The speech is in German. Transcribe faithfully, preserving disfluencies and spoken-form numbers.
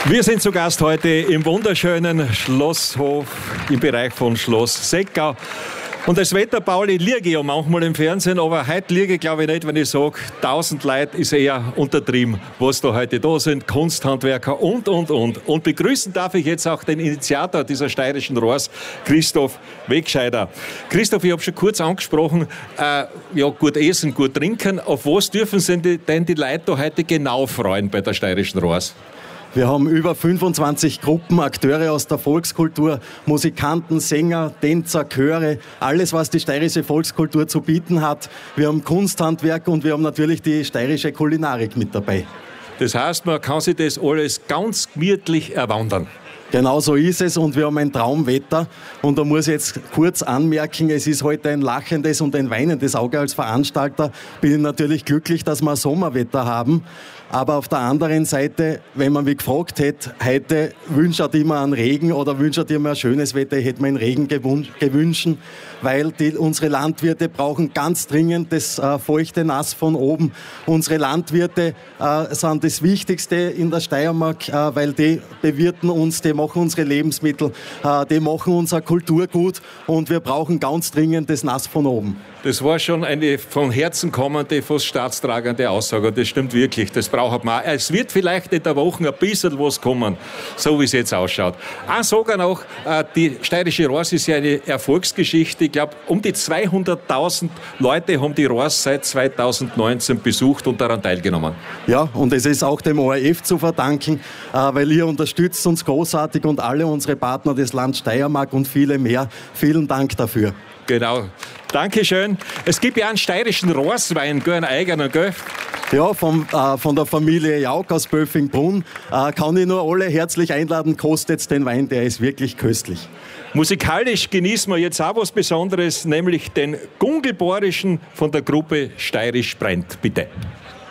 Wir sind zu Gast heute im wunderschönen Schlosshof im Bereich von Schloss Seckau. Und das Wetter, Pauli, liege ja manchmal im Fernsehen, aber heute liege ich glaube ich nicht, wenn ich sage, tausend Leute ist eher untertrieben, was da heute da sind, Kunsthandwerker und, und, und. Und begrüßen darf ich jetzt auch den Initiator dieser steirischen Rohrs, Christoph Wegscheider. Christoph, ich habe schon kurz angesprochen, äh, ja, gut essen, gut trinken. Auf was dürfen sich denn die Leute da heute genau freuen bei der steirischen Rohrs? Wir haben über fünfundzwanzig Gruppen, Akteure aus der Volkskultur, Musikanten, Sänger, Tänzer, Chöre, alles, was die steirische Volkskultur zu bieten hat. Wir haben Kunsthandwerk und wir haben natürlich die steirische Kulinarik mit dabei. Das heißt, man kann sich das alles ganz gemütlich erwandern. Genau so ist es und wir haben ein Traumwetter und da muss ich jetzt kurz anmerken, es ist heute ein lachendes und ein weinendes Auge. Als Veranstalter bin ich natürlich glücklich, dass wir Sommerwetter haben. Aber auf der anderen Seite, wenn man mich gefragt hätte, heute wünscht ihr mir einen Regen oder wünscht ihr mir ein schönes Wetter, ich hätte mir einen Regen gewünscht, weil die, unsere Landwirte brauchen ganz dringend das äh, feuchte Nass von oben. Unsere Landwirte äh, sind das Wichtigste in der Steiermark, äh, weil die bewirten uns, die machen unsere Lebensmittel, äh, die machen unser Kulturgut und wir brauchen ganz dringend das Nass von oben. Das war schon eine von Herzen kommende, fast staatstragende Aussage. Das stimmt wirklich, das braucht man. Es wird vielleicht in der Woche ein bisschen was kommen, so wie es jetzt ausschaut. Auch sogar noch, die steirische Rohrs ist ja eine Erfolgsgeschichte. Ich glaube, um die zweihunderttausend Leute haben die Rohrs seit zweitausendneunzehn besucht und daran teilgenommen. Ja, und es ist auch dem O R F zu verdanken, weil ihr unterstützt uns großartig und alle unsere Partner des Land Steiermark und viele mehr. Vielen Dank dafür. Genau. Dankeschön. Es gibt ja einen steirischen Rohrswein, gell, einen eigenen, gell? Ja, vom, äh, von der Familie Jauch aus Böfingbrunn äh, kann ich nur alle herzlich einladen, kostet den Wein, der ist wirklich köstlich. Musikalisch genießen wir jetzt auch was Besonderes, nämlich den Gungelborischen von der Gruppe Steirisch brennt. Bitte.